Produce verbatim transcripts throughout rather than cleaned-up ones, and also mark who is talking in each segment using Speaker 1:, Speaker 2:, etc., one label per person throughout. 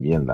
Speaker 1: vivienda.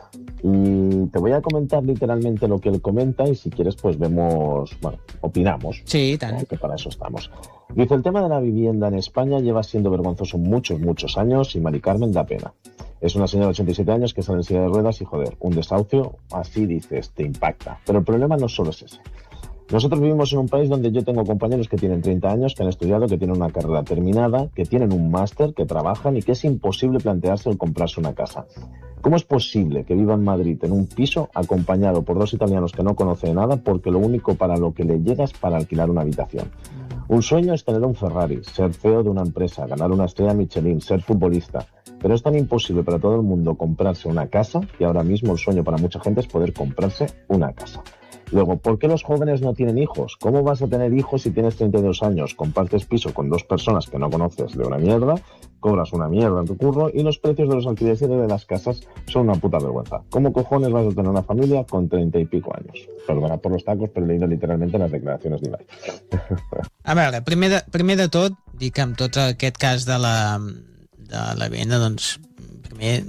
Speaker 1: Y te voy a comentar literalmente lo que él comenta y si quieres pues vemos, bueno, opinamos.
Speaker 2: Sí, tal.
Speaker 1: ¿no? Que para eso estamos. Dice, el tema de la vivienda en España lleva siendo vergonzoso muchos, muchos años y Mari Carmen da pena. Es una señora de ochenta y siete años que sale en silla de ruedas y joder, un desahucio, así dices, te impacta. Pero el problema no solo es ese. Nosotros vivimos en un país donde yo tengo compañeros que tienen treinta años, que han estudiado, que tienen una carrera terminada, que tienen un máster, que trabajan y que es imposible plantearse el comprarse una casa. ¿Cómo es posible que viva en Madrid en un piso acompañado por dos italianos que no conocen nada porque lo único para lo que le llega es para alquilar una habitación? Un sueño es tener un Ferrari, ser C E O de una empresa, ganar una estrella Michelin, ser futbolista. Pero es tan imposible para todo el mundo comprarse una casa que ahora mismo el sueño para mucha gente es poder comprarse una casa. Luego, ¿por qué los jóvenes no tienen hijos? ¿Cómo vas a tener hijos si tienes treinta y dos años, compartes piso con dos personas que no conoces de una mierda, cobras una mierda en tu curro y los precios de los alquileres de las casas son una puta vergüenza? ¿Cómo cojones vas a tener una familia con treinta y pico años? Perdona por los tacos, però he leído literalmente las declaraciones d'Ibai.
Speaker 2: A veure, primer de, primer de tot, dic que amb tot aquest cas de la, de la venda, doncs, primer,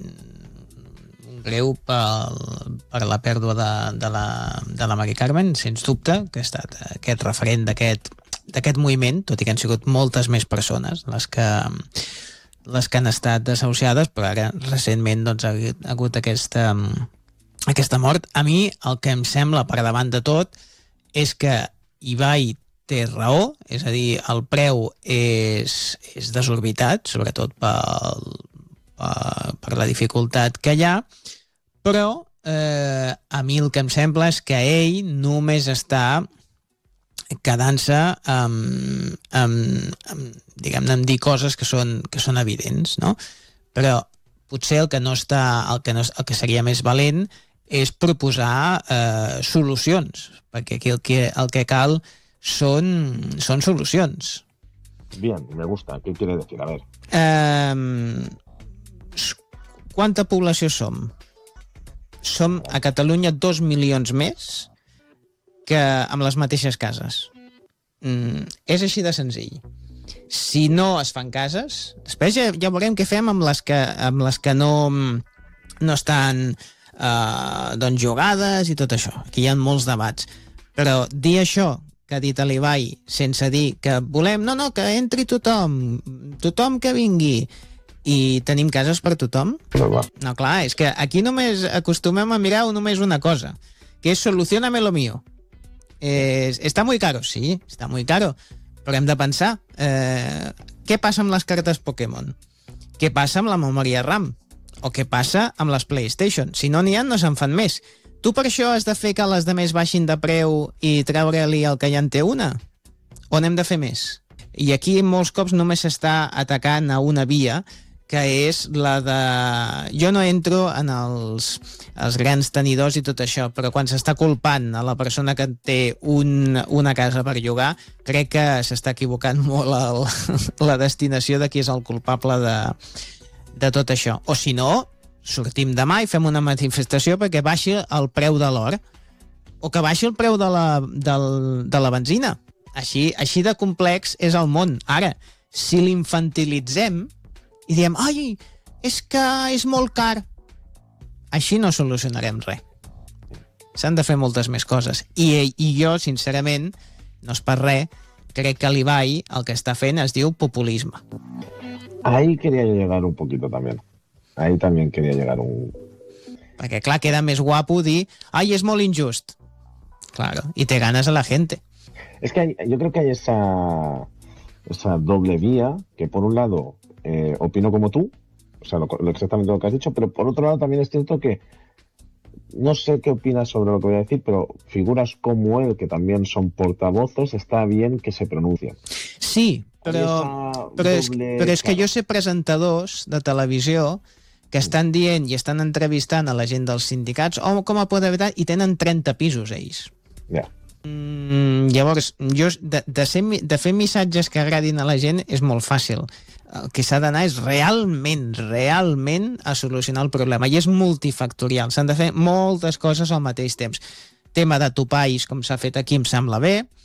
Speaker 2: greu per, per la pèrdua de, de, la, de la Mari Carmen, sens dubte, que ha estat aquest referent d'aquest d'aquest moviment, tot i que han sigut moltes més persones les que, les que han estat desahuciades, però ara recentment doncs, ha, ha hagut aquesta, aquesta mort. A mi el que em sembla per davant de tot és que Ibai té raó, és a dir, el preu és, és desorbitat, sobretot pel Per, per la dificultat que hi ha, però eh, a mi el que em sembla és que ell només està quedant-se amb, amb, amb, diguem-ne, amb dir coses que són, que són evidents, no? Però potser el que no està, el que, no, el que seria més valent és proposar eh, solucions, perquè aquí el que, el que cal són, són solucions.
Speaker 1: Bien, me gusta. ¿Qué quiere decir? A ver.
Speaker 2: Eh, Quanta població som? Som a Catalunya dos milions més que amb les mateixes cases. Mm, és així de senzill. Si no es fan cases, després ja, ja veurem què fem amb les que, amb les que no, no estan eh, doncs jugades i tot això. Aquí hi ha molts debats. Però dir això que ha dit l'Ibai sense dir que volem, no, no, que entri tothom, tothom que vingui, i tenim cases per tothom? No, clar, és que aquí només acostumem a mirar només una cosa, que és solucioname lo mío. Eh, està muy caro, sí, està muy caro, però hem de pensar, eh, què passa amb les cartes Pokémon? Què passa amb la memòria RAM? O què passa amb les PlayStation? Si no n'hi ha, no se'n fan més. Tu per això has de fer que les de més baixin de preu i treure-li el que ja en té una? O n'hem de fer més? I aquí molts cops només s'està atacant a una via, que és la de... Jo no entro en els, els grans tenidors i tot això, però quan s'està culpant a la persona que té un, una casa per llogar, crec que s'està equivocant molt el, la destinació de qui és el culpable de, de tot això. O si no, sortim demà i fem una manifestació perquè baixi el preu de l'or, o que baixi el preu de la, del, de la benzina. Així, així de complex és el món. Ara, si l'infantilitzem i diem, ai, és que és molt car, així no solucionarem res. S'han de fer moltes més coses. I, i jo, sincerament, no és per res, crec que l'Ibai el que està fent es diu populisme.
Speaker 1: Ahí quería llegar un poquito también. Ahí también quería llegar un...
Speaker 2: Perquè, clar, queda més guapo dir, ai, és molt injust. Claro, y te ganas a la gente.
Speaker 1: Es que hay, yo creo que hay esa, esa doble vía, que por un lado eh, opino como tú, o sea, lo, lo exactamente lo que has dicho, pero por otro lado también es cierto que no sé qué opinas sobre lo que voy a decir, pero figuras como él, que también son portavoces, está bien que se pronuncien.
Speaker 2: Sí, però, però, és, però és que jo sé presentadors de televisió que estan dient i estan entrevistant a la gent dels sindicats o com a poder veritat i tenen trenta pisos ells.
Speaker 1: Ja. Yeah.
Speaker 2: Mm, llavors, jo, de, de, ser, de fer missatges que agradin a la gent és molt fàcil. El que s'ha d'anar és realment, realment a solucionar el problema. I és multifactorial. S'han de fer moltes coses al mateix temps. Tema de topalls, com s'ha fet aquí, em sembla bé.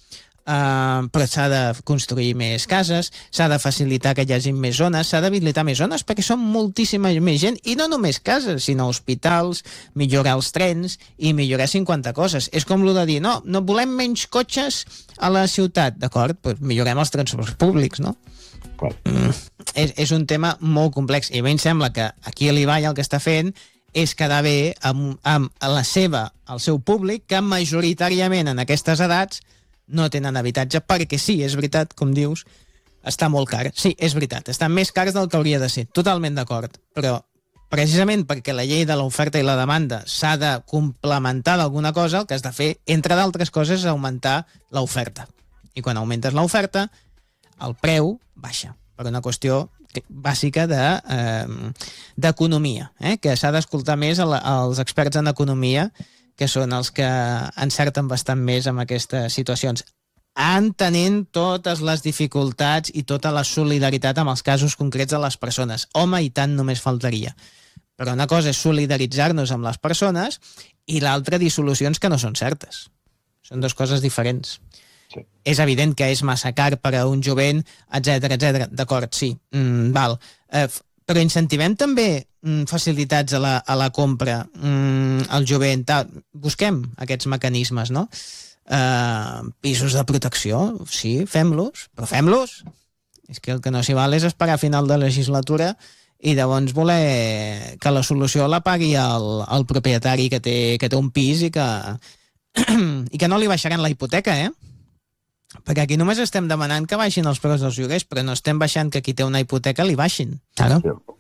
Speaker 2: Uh, però s'ha de construir més cases, s'ha de facilitar que hi hagi més zones, s'ha d'habilitar més zones, perquè són moltíssima més gent, i no només cases, sinó hospitals, millorar els trens i millorar cinquanta coses. És com el de dir, no, no volem menys cotxes a la ciutat, d'acord? Pues millorem els transports públics, no? Mm, és, és un tema molt complex, i a mi em sembla que aquí a l'Ibai el que està fent és quedar bé amb, amb la seva, el seu públic, que majoritàriament en aquestes edats no tenen habitatge, perquè sí, és veritat, com dius, està molt car. Sí, és veritat, estan més cars del que hauria de ser, totalment d'acord, però precisament perquè la llei de l'oferta i la demanda s'ha de complementar d'alguna cosa, el que has de fer, entre d'altres coses, és augmentar l'oferta. I quan augmentes l'oferta, el preu baixa, per una qüestió bàsica de, eh, d'economia, eh? Que s'ha d'escoltar més als experts en economia, que són els que encerten bastant més amb aquestes situacions, entenent totes les dificultats i tota la solidaritat amb els casos concrets de les persones. Home, i tant només faltaria. Però una cosa és solidaritzar-nos amb les persones i l'altra dir solucions que no són certes. Són dues coses diferents. Sí. És evident que és massa car per a un jovent, etcètera, etcètera. D'acord, sí, mm, val. Eh, però incentivem també mm, facilitats a la, a la compra mm, al jovent, tal. Busquem aquests mecanismes, no? Eh, pisos de protecció, sí, fem-los, però fem-los. És que el que no s'hi val és esperar a final de legislatura i llavors voler que la solució la pagui el, el propietari que té, que té un pis i que, i que no li baixaran la hipoteca, eh? Perquè aquí només estem demanant que baixin els preus dels lloguers, però no estem baixant que qui té una hipoteca li baixin. Claro.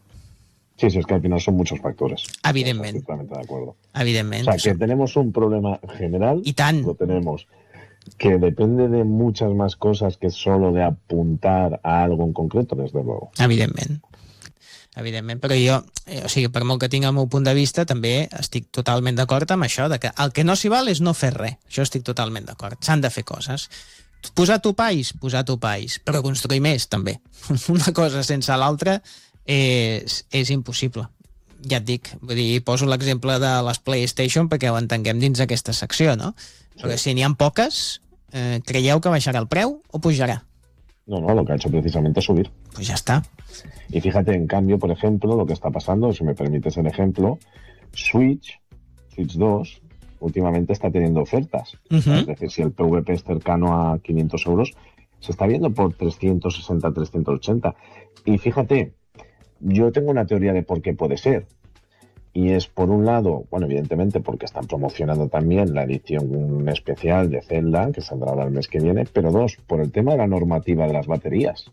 Speaker 1: Sí, sí, es que al final son muchos factores.
Speaker 2: Evidentment.
Speaker 1: Totalmente de acuerdo.
Speaker 2: Evidentment.
Speaker 1: O sea, que tenemos un problema general.
Speaker 2: Y tan.
Speaker 1: Lo tenemos. Que depende de muchas más cosas que solo de apuntar a algo en concreto, desde luego.
Speaker 2: Evidentment. Evidentment, però jo, eh, o sigui, per molt que tingui el meu punt de vista, també estic totalment d'acord amb això, de que el que no s'hi val és no fer res. Això estic totalment d'acord. S'han de fer coses. Posar topalls, posar topalls, però construir més, també. Una cosa sense l'altra és, és impossible. Ja et dic, vull dir, poso l'exemple de les PlayStation perquè ho entenguem dins d'aquesta secció, no? Però si n'hi ha poques, eh, creieu que baixarà el preu o pujarà?
Speaker 1: No, no, lo que ha hecho precisamente es subir.
Speaker 2: Pues ya está.
Speaker 1: Y fíjate, en cambio, por ejemplo, lo que está pasando, si me permites el ejemplo, Switch, Switch dos, últimamente está teniendo ofertas. Uh-huh. Es decir, si el P V P es cercano a quinientos euros, se está viendo por trescientos sesenta, trescientos ochenta. Y fíjate, yo tengo una teoría de por qué puede ser. Y es, por un lado, bueno, evidentemente porque están promocionando también la edición especial de Zelda, que saldrá ahora el mes que viene, pero dos, por el tema de la normativa de las baterías.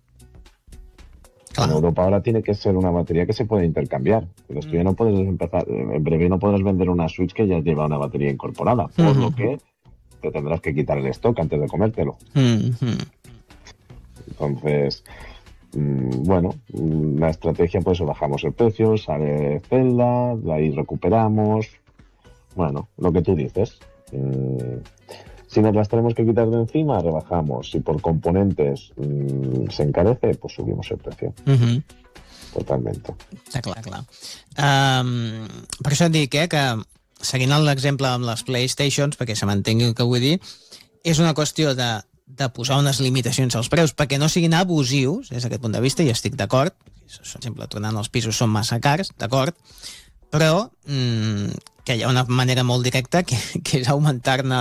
Speaker 1: Claro. En Europa ahora tiene que ser una batería que se puede intercambiar. Entonces, tú ya no puedes empezar, en breve no podrás vender una Switch que ya lleva una batería incorporada, por uh-huh. lo que te tendrás que quitar el stock antes de comértelo. Uh-huh. Entonces, mmm, bueno, la estrategia, pues bajamos el precio, sale Zelda, de ahí recuperamos. Bueno, lo que tú dices. Mmm, Si nos las tenemos que quitar de encima, rebajamos. Si por componentes mmm, se encarece, pues subimos el precio. Uh-huh. Totalmente.
Speaker 2: Està clar, clar. Um, per això et dic, eh, que seguint l'exemple amb les PlayStations, perquè se m'entengui el que vull dir, és una qüestió de, de posar unes limitacions als preus perquè no siguin abusius, des d'aquest punt de vista, i estic d'acord. Per exemple, tornant als pisos són massa cars, d'acord, però mmm, que hi ha una manera molt directa que, que és augmentar-ne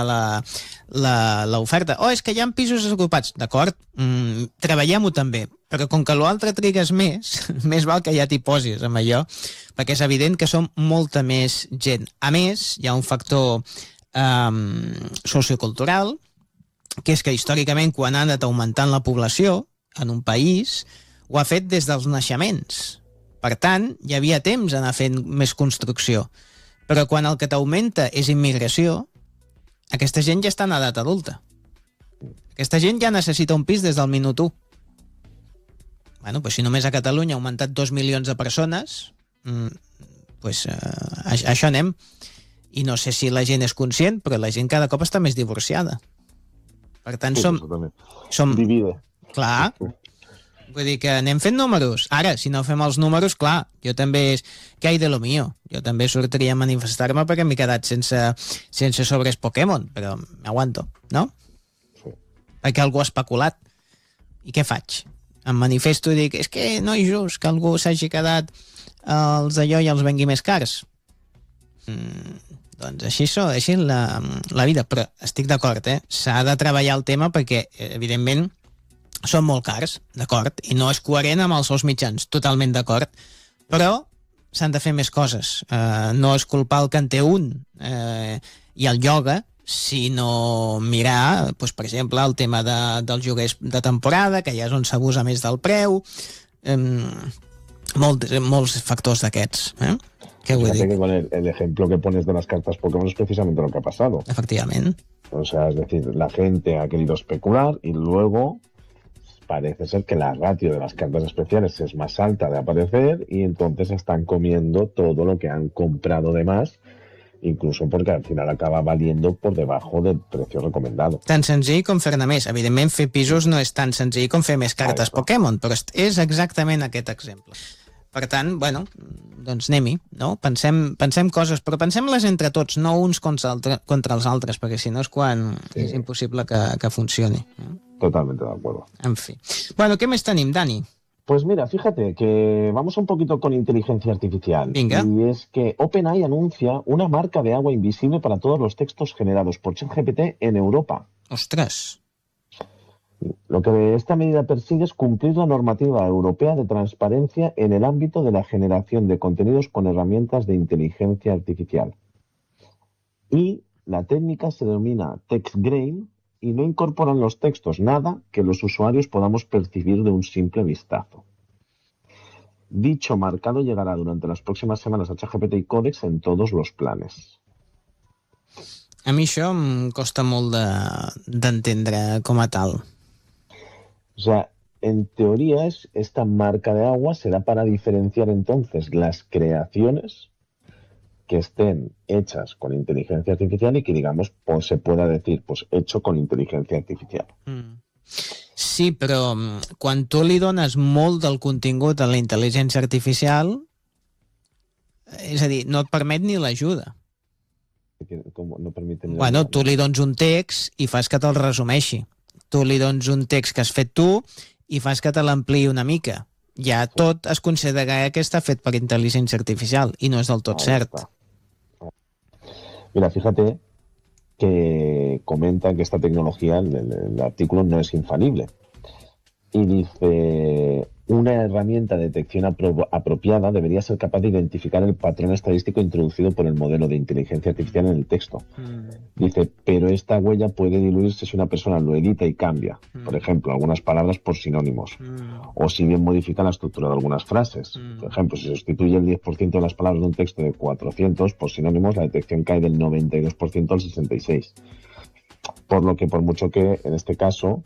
Speaker 2: l'oferta. Oh, és que hi ha pisos desocupats. D'acord, mm, treballem-ho també, però com que l'altre trigues més, més val que ja t'hi posis amb allò, perquè és evident que som molta més gent. A més, hi ha un factor um, sociocultural, que és que històricament quan ha anat augmentant la població en un país, ho ha fet des dels naixements. Per tant, hi havia temps d'anar fent més construcció. Però quan el que t'augmenta és immigració, aquesta gent ja està en edat adulta. Aquesta gent ja necessita un pis des del minut u. Bueno, pues si només a Catalunya ha augmentat dos milions de persones, pues eh, això anem. I no sé si la gent és conscient, però la gent cada cop està més divorciada. Per tant, som... som
Speaker 1: Divide.
Speaker 2: Clar. Vull dir que anem fent números. Ara, si no fem els números, clar, jo també és... Què hi de lo mío? Jo també sortiria a manifestar-me perquè m'he quedat sense, sense sobres Pokémon, però m'aguanto, no? Sí. perquè algú ha especulat. I què faig? Em manifesto i dic, és que no és just que algú s'hagi quedat els d'allò i els vengui més cars. Mm, doncs així, so, així és la, la vida, però estic d'acord, eh? S'ha de treballar el tema perquè, evidentment, són molt cars, d'acord, i no és coherent amb els seus mitjans, totalment d'acord, però s'han de fer més coses. Uh, no és culpar el que en té un uh, i el ioga, sinó mirar, doncs, per exemple, el tema de, dels lloguers de temporada, que ja és on s'abusa més del preu, um, molt, molts factors d'aquests. Eh? ¿Qué
Speaker 1: Fíjate que con el, el ejemplo que pones de las cartas Pokémon es precisamente lo que ha pasado.
Speaker 2: Efectivamente.
Speaker 1: O sea, es decir, la gente ha querido especular y luego parece ser que la ratio de las cartas especiales es más alta de aparecer y entonces están comiendo todo lo que han comprado de más, incluso porque al final acaba valiendo por debajo del precio recomendado.
Speaker 2: Tan senzill com fer-ne més. Evidentment, fer pisos no és tan senzill com fer més cartes Pokémon, però és exactament aquest exemple. Per tant, bueno, doncs anem-hi, no? Pensem, pensem coses, però pensem-les entre tots, no uns contra, altre, contra els altres, perquè si no és quan sí. és impossible que, que funcioni.
Speaker 1: Totalmente de acuerdo.
Speaker 2: En fi. Bueno, què més tenim, Dani?
Speaker 1: Pues mira, fíjate que vamos un poquito con inteligencia artificial.
Speaker 2: Venga.
Speaker 1: Y es que OpenAI anuncia una marca de agua invisible para todos los textos generados por ChatGPT en Europa.
Speaker 2: ¡Ostras!
Speaker 1: Lo que esta medida persigue es cumplir la normativa europea de transparencia en el ámbito de la generación de contenidos con herramientas de inteligencia artificial. Y la técnica se denomina text grain y no incorporan los textos nada que los usuarios podamos percibir de un simple vistazo. Dicho marcado llegará durante las próximas semanas a ChatGPT y Codex en todos los planes.
Speaker 2: A mi això em costa molt d'entendre de, com a tal.
Speaker 1: O sea, en teoría es, esta marca de agua será para diferenciar entonces las creaciones que estén hechas con inteligencia artificial y que, digamos, pues, se pueda decir, pues, hecho con inteligencia artificial.
Speaker 2: Mm. Sí, però quan tu li dones molt del contingut a la intel·ligència artificial, és a dir, no et permet ni l'ajuda.
Speaker 1: No permite ni
Speaker 2: bueno, tu li dones un text i fas que te'l resumeixi. Tu li dones un text que has fet tu i fas que te l'ampliï una mica. Ja tot es considera que està fet per intel·ligència artificial i no és del tot cert.
Speaker 1: Mira, fíjate que comenta que esta tecnología, el, el artículo no es infalible. Y dice, una herramienta de detección apro apropiada debería ser capaz de identificar el patrón estadístico introducido por el modelo de inteligencia artificial en el texto. Mm. Dice, pero esta huella puede diluirse si una persona lo edita y cambia, mm. por ejemplo, algunas palabras por sinónimos, mm. o si bien modifica la estructura de algunas frases. Mm. Por ejemplo, si sustituye el diez por ciento de las palabras de un texto de cuatrocientos por sinónimos, la detección cae del noventa y dos por ciento al sesenta y seis por ciento. Por lo que, por mucho que, en este caso,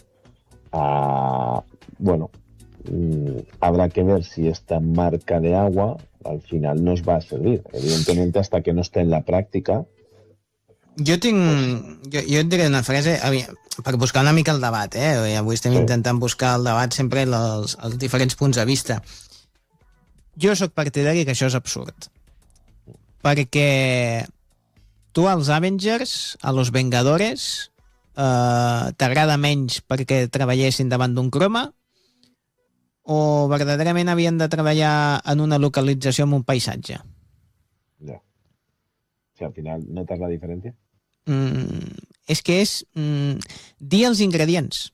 Speaker 1: uh, bueno, mmm, habrá que ver si esta marca de agua al final nos va a servir. Evidentemente, hasta que no esté en la práctica.
Speaker 2: Jo tinc... Pues... Jo, jo et diré una frase per buscar una mica el debat, eh? Avui estem sí. intentant buscar el debat sempre els, els diferents punts de vista. Jo sóc partidari que això és absurd. Perquè tu als Avengers, a los Vengadores, eh, t'agrada menys perquè treballessin davant d'un croma o verdaderament havien de treballar en una localització amb un paisatge?
Speaker 1: Ja. Si al final notes la diferència?
Speaker 2: Mm, és que és mm, dir els ingredients.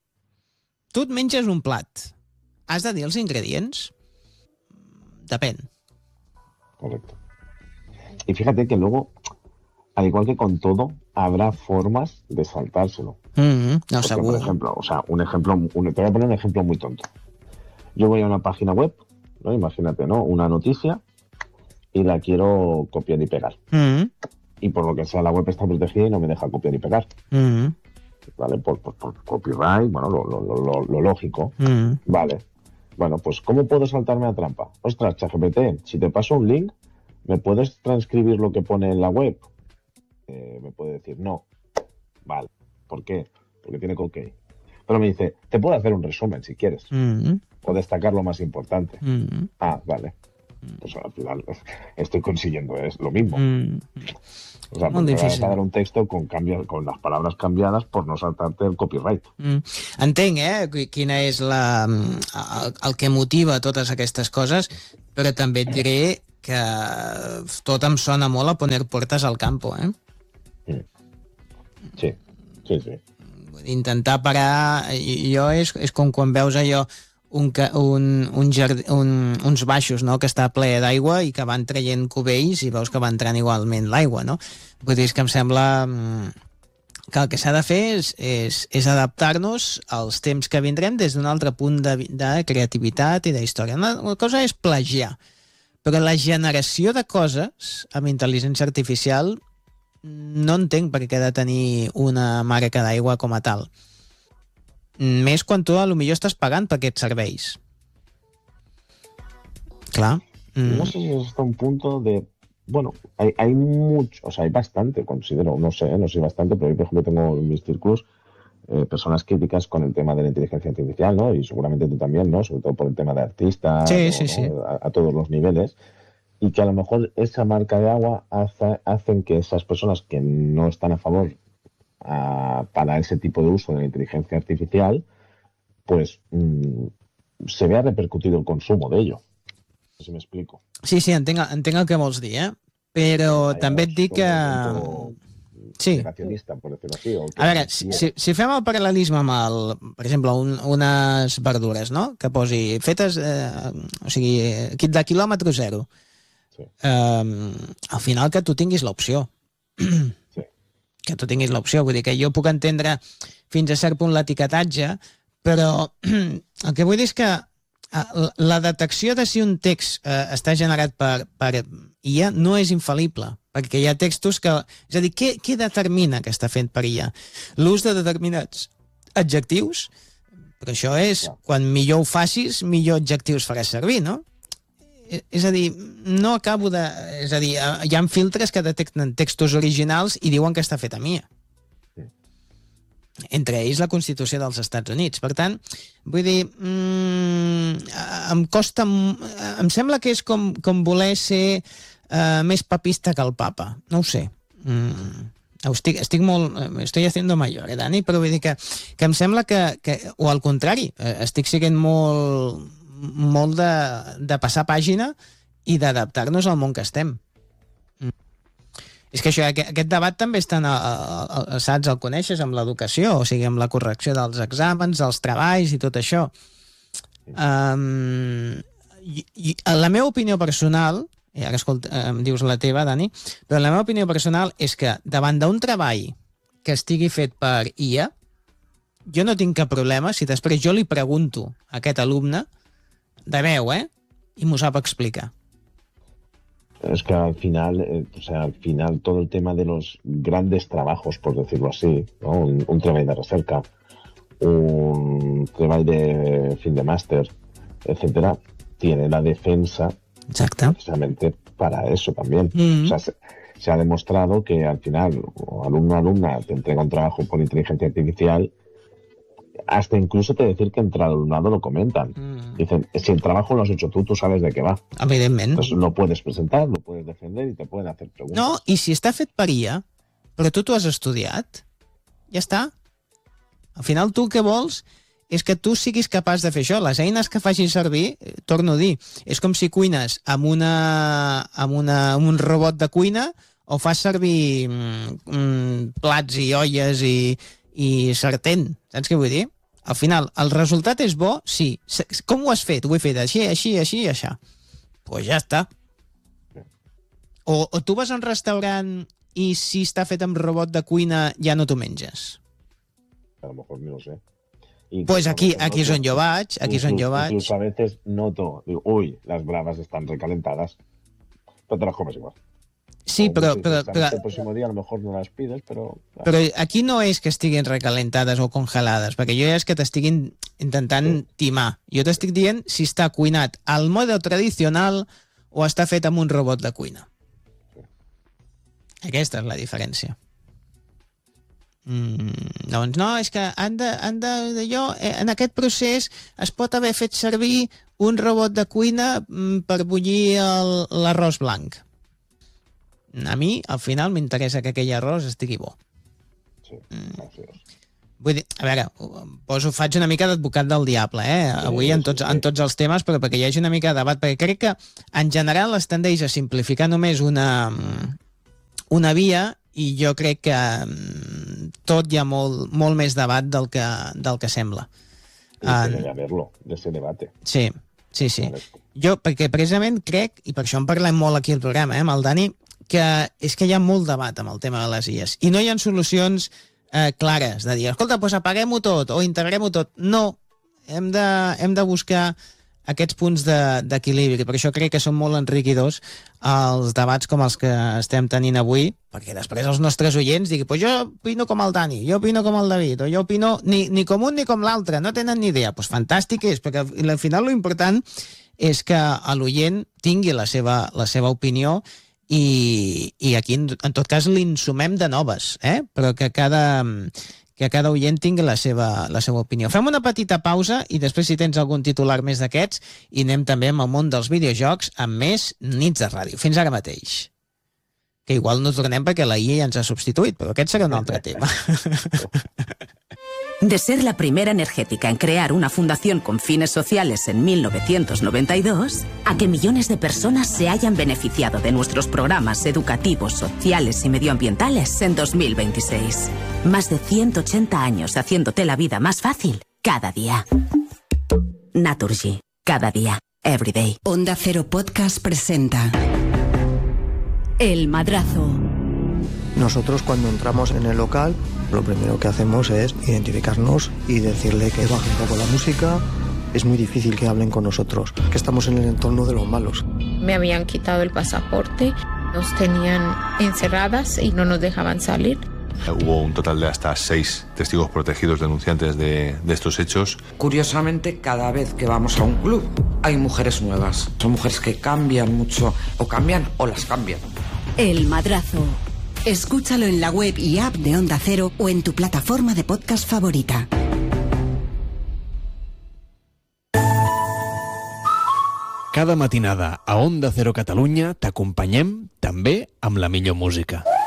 Speaker 2: Tu et menges un plat. Has de dir els ingredients? Depèn.
Speaker 1: Correcto. Y fíjate que luego, al igual que con todo, habrá formas de saltárselo.
Speaker 2: Mm-hmm. No,
Speaker 1: Porque,
Speaker 2: seguro.
Speaker 1: por ejemplo, o sea, un ejemplo, un, te voy a poner un ejemplo muy tonto. Yo voy a una página web, ¿no? Imagínate, ¿no? Una noticia y la quiero copiar y pegar.
Speaker 2: Mm-hmm.
Speaker 1: Y por lo que sea, la web está protegida y no me deja copiar y pegar.
Speaker 2: Mm-hmm.
Speaker 1: ¿Vale? Por, por, por copyright, bueno, lo, lo, lo, lo lógico.
Speaker 2: Mm-hmm.
Speaker 1: Vale. Bueno, pues ¿cómo puedo saltarme a trampa? Ostras, ChatGPT, si te paso un link, ¿me puedes transcribir lo que pone en la web? Eh, me puede decir no. Vale. ¿Por qué? Porque tiene cookie. Pero me dice, te puedo hacer un resumen si quieres.
Speaker 2: Mm-hmm.
Speaker 1: O destacar lo más importante.
Speaker 2: Mm-hmm.
Speaker 1: Ah, vale. Pues al final estoy consiguiendo es lo mismo.
Speaker 2: Mm.
Speaker 1: O sea,
Speaker 2: Molt
Speaker 1: porque vas
Speaker 2: difícil.
Speaker 1: a dar un texto con, cambio, con las palabras cambiadas por no saltarte el copyright.
Speaker 2: Mm. Entenc, eh, qui- quina és la, el, el que motiva totes aquestes coses, però també et diré que tot em sona molt a poner puertas al campo, eh?
Speaker 1: Sí, sí, sí.
Speaker 2: Intentar parar, i- jo és, és com quan veus allò un, ca- un, un jardí, un, uns baixos, no?, que està ple d'aigua i que van traient cubells i veus que va entrant igualment l'aigua, no? Vull dir, és que em sembla mm, que el que s'ha de fer és, és, és adaptar-nos als temps que vindrem des d'un altre punt de, vi- de creativitat i d'història. Una, una cosa és plagiar, però la generació de coses amb intel·ligència artificial no entenc per què ha de tenir una marca d'aigua com a tal. Més quan tu a lo millor estàs pagant per aquests serveis. Clar. Mm.
Speaker 1: No sé si es hasta un punto de... Bueno, hay, hay mucho, o sea, hay bastante, considero, no sé, no sé bastante, pero yo, por ejemplo, tengo en mis círculos eh, personas críticas con el tema de la inteligencia artificial, ¿no? Y seguramente tú también, ¿no? Sobre todo por el tema de artistas,
Speaker 2: Sí,
Speaker 1: o,
Speaker 2: sí,
Speaker 1: ¿no?
Speaker 2: sí.
Speaker 1: A, a todos los niveles. Y que a lo mejor esa marca de agua hace, hacen que esas personas que no están a favor a, para ese tipo de uso de la inteligencia artificial, pues mmm, se vea repercutido el consumo de ello. No sé si me explico.
Speaker 2: Sí, sí, entenc, entenc el que vols dir, eh? Però
Speaker 1: Haya
Speaker 2: també et dic que... Sí.
Speaker 1: Negacionista, por decirlo así. O que
Speaker 2: A veure, si, si, si fem el paral·lelisme amb el, per exemple, un, unes verdures, no?, que posi fetes, eh, o sigui, kit de quilòmetre zero.
Speaker 1: Sí.
Speaker 2: Um, al final que tu tinguis l'opció.
Speaker 1: Sí.
Speaker 2: Que tu tinguis l'opció. Vull dir que jo puc entendre fins a cert punt l'etiquetatge, però el que vull dir és que la detecció de si un text eh, està generat per, per I A no és infal·lible, perquè hi ha textos que... És a dir, què, què determina que està fet per I A? L'ús de determinats adjectius, però això és,
Speaker 1: Clar.
Speaker 2: quan millor ho facis, millor adjectius faràs servir, no? És a dir, no acabo de... És a dir, hi ha filtres que detecten textos originals i diuen que està fet a mi. Entre ells la Constitució dels Estats Units. Per tant, vull dir, mmm, em costa... Em sembla que és com, com voler ser uh, més papista que el papa. No ho sé. Mm, estic, estic molt... Estoy haciendo mayor, eh, Dani? Però vull dir que, que em sembla que, que... O al contrari, estic sent molt, molt de, de passar pàgina i d'adaptar-nos al món que estem. És que això, aquest debat també està, a, a, a, saps, el coneixes amb l'educació, o sigui, amb la correcció dels exàmens, dels treballs i tot això. Um, i, i, la meva opinió personal, i ara escolta, em dius la teva, Dani, però la meva opinió personal és que davant d'un treball que estigui fet per I A, jo no tinc cap problema si després jo li pregunto a aquest alumne de veu, eh? I m'ho sap explicar.
Speaker 1: Es que al final, eh, o sea, al final todo el tema de los grandes trabajos, por decirlo así, ¿no? un, un trabajo de recerca, un trabajo de fin de máster, etcétera, tiene la defensa
Speaker 2: Exacte.
Speaker 1: precisamente para eso también.
Speaker 2: Mm-hmm.
Speaker 1: O sea, se, se ha demostrado que al final, o alumno o alumna te entrega un trabajo por inteligencia artificial, hasta incluso te decir que entre el alumnado lo comentan. Mm. Dicen, si el trabajo lo has hecho tú, tú sabes de qué va.
Speaker 2: Evidentment.
Speaker 1: Entonces lo puedes presentar, lo puedes defender y te pueden hacer preguntas.
Speaker 2: No, i si està fet per I A, però tu t'ho has estudiat, ja està. Al final tu el que vols és que tu siguis capaç de fer això. Les eines que facis servir, torno a dir, és com si cuines amb, una, amb, una, amb un robot de cuina o fas servir mm, plats i olles i, i sartén. Saps què vull dir? Al final, el resultat és bo? Sí. Com ho has fet? Ho he fet així, així, així i això. Doncs pues ja està. O, o tu vas a un restaurant i si està fet amb robot de cuina ja no t'ho menges?
Speaker 1: A lo mejor no lo sé.
Speaker 2: Incluso, pues aquí, aquí és on jo vaig, aquí és on jo vaig.
Speaker 1: Incluso a veces noto, digo, uy, las bravas están recalentadas, pero te las comes igual.
Speaker 2: Sí, però... però, però
Speaker 1: el próximo día a lo mejor no las pides, però...
Speaker 2: Però aquí no és que estiguin recalentades o congelades, perquè jo és que t'estiguin intentant sí. timar. Jo t'estic dient si està cuinat al mode tradicional o està fet amb un robot de cuina. Sí. Aquesta és la diferència. Mm, doncs no, és que han de, han de, jo, en aquest procés es pot haver fet servir un robot de cuina per bullir l'arròs blanc. A mi, al final, m'interessa que aquell arròs estigui bo.
Speaker 1: Sí, gracias.
Speaker 2: Vull dir, a veure, poso, faig una mica d'advocat del diable, eh? Sí, avui en tots, sí, sí. en tots els temes, però perquè hi hagi una mica de debat, perquè crec que en general es tendeix a simplificar només una, una via, i jo crec que tot hi ha molt, molt més debat del que, del que sembla.
Speaker 1: Tiene que haverlo, de ese debate.
Speaker 2: Sí, sí, sí. Jo, perquè precisament crec, i per això en parlem molt aquí al programa, eh, amb el Dani, que és que hi ha molt debat amb el tema de les I As, i no hi ha solucions Eh, clares, de dir, escolta, doncs apaguem-ho tot o integrem-ho tot. No, hem de, hem de buscar aquests punts d'equilibri. Per això crec que són molt enriquidors els debats com els que estem tenint avui, perquè després els nostres oients diguin, pues jo opino com el Dani, jo opino com el David, o jo opino ni, ni com un ni com l'altre, no tenen ni idea. Doncs pues fantàstic és, perquè al final l'important és que l'oient tingui la seva, la seva opinió. I, i aquí, en, en tot cas, l'insumem de noves, eh? Però que cada, que cada oient tingui la seva, la seva opinió. Fem una petita pausa i després, si tens algun titular més d'aquests, i anem també amb el món dels videojocs amb més nits de ràdio. Fins ara mateix. Que igual no tornem perquè la I A ja ens ha substituït, però aquest serà un altre tema.
Speaker 3: De ser la primera energética en crear una fundación con fines sociales en mil novecientos noventa y dos, a que millones de personas se hayan beneficiado de nuestros programas educativos, sociales y medioambientales en dos mil veintiséis. Más de ciento ochenta años haciéndote la vida más fácil cada día. Naturgy. Cada día. Every day.
Speaker 4: Onda Cero Podcast presenta El Madrazo.
Speaker 5: Nosotros cuando entramos en el local, lo primero que hacemos es identificarnos y decirle que baje un poco la música. Es muy difícil que hablen con nosotros, que estamos en el entorno de los malos.
Speaker 6: Me habían quitado el pasaporte, nos tenían encerradas y no nos dejaban salir.
Speaker 7: Hubo un total de hasta seis testigos protegidos denunciantes de, de estos hechos.
Speaker 8: Curiosamente, cada vez que vamos a un club hay mujeres nuevas. Son mujeres que cambian mucho, o cambian o las cambian.
Speaker 4: El Madrazo. Escúchalo en la web y app de Onda Cero o en tu plataforma de podcast favorita.
Speaker 9: Cada matinada a Onda Cero Catalunya t'acompanyem també amb la millor música.